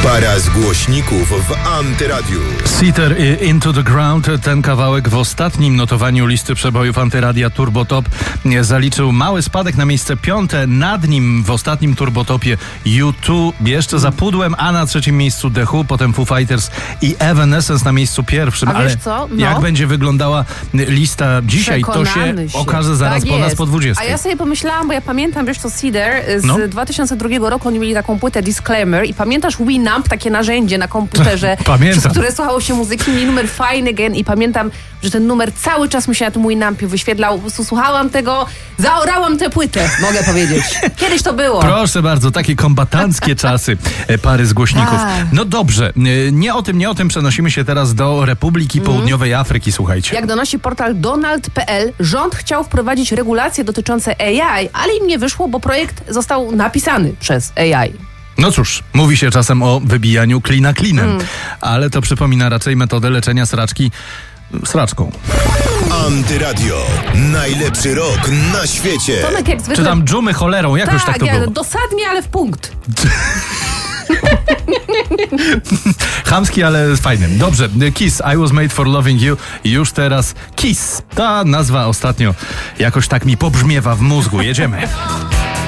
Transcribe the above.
Para z głośników w Antyradiu. Seater Into the Ground, ten kawałek w ostatnim notowaniu listy przebojów Antyradia Turbo Top zaliczył mały spadek na miejsce 5. Nad nim w ostatnim Turbotopie U2 jeszcze za pudłem, a na trzecim miejscu The Who, potem Foo Fighters i Evanescence na miejscu pierwszym. A wiesz co? No. Jak będzie wyglądała lista dzisiaj, to się okaże zaraz tak po nas po 20. A ja sobie pomyślałam, bo ja pamiętam, wiesz co, Seeder z 2002 roku, oni mieli taką płytę Disclaimer i pamiętasz Winamp, takie narzędzie na komputerze, przez które słuchało się muzyki, mieli numer Fine Again i pamiętam, że ten numer cały czas mi się na tym Winampie wyświetlał. Po prostu słuchałam tego, zaorałam tę płytę, mogę powiedzieć. Kiedyś to było. Proszę bardzo, takie kombatanckie czasy pary z głośników. No dobrze, nie o tym przenosimy się teraz do Republiki Południowej Afryki, słuchajcie. Jak donosi portal Donald.pl, rząd chciał wprowadzić regulacje dotyczące AI, ale im nie wyszło, bo projekt został napisany przez AI. No cóż, mówi się czasem o wybijaniu klina klinem, ale to przypomina raczej metodę leczenia sraczki sraczką. Antyradio. Najlepszy rok na świecie. Tomek jak zwykle... Czy tam dżumy cholerą, jakoś tak to było. Dosadnie, ale w punkt. Chamski, ale fajny. Dobrze, Kiss, I Was Made For Loving You. Już teraz Kiss. Ta nazwa ostatnio jakoś tak mi pobrzmiewa w mózgu. Jedziemy.